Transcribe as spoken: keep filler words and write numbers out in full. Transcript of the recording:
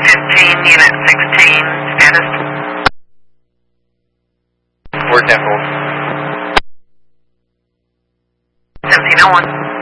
fifteen, unit sixteen, status. Word Temple. seventeen oh one.